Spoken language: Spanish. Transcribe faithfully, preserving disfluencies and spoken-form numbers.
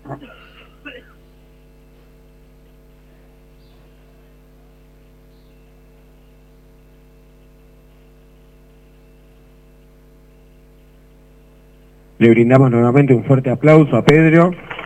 Le brindamos nuevamente un fuerte aplauso a Pedro.